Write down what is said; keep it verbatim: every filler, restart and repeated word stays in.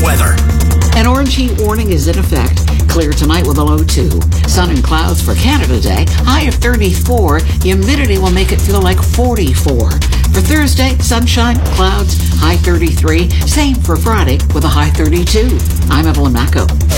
weather. An orange heat warning is in effect. Clear tonight with a low two. Sun and clouds for Canada Day. High of thirty-four. Humidity will make it feel like forty-four. For Thursday, sunshine, clouds, high thirty-three. Same for Friday with a high thirty-two. I'm Evelyn Macco.